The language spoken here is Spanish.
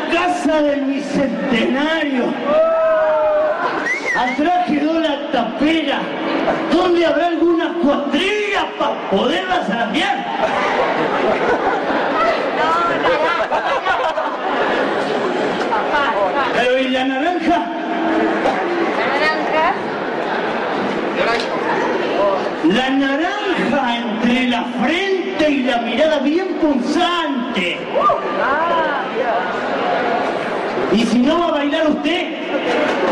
casa del Bicentenario. Atrás quedó la tapera. ¿Dónde habrá alguna cuadrilla para poderla zarandear? Pero ¿y la naranja? La naranja entre la frente y la mirada bien punzante. ¿Y si no va a bailar usted?